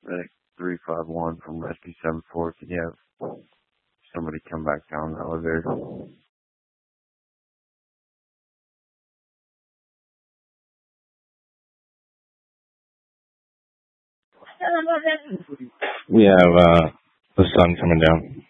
Medic 351 from Rescue 74. Can you have somebody come back down the elevator? We have the sun coming down.